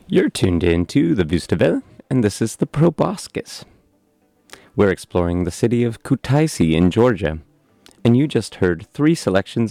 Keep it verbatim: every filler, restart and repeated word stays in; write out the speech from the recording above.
You're tuned in to the Vustaville, and this is the Proboscis. We're exploring the city of Kutaisi in Georgia, and you just heard three selections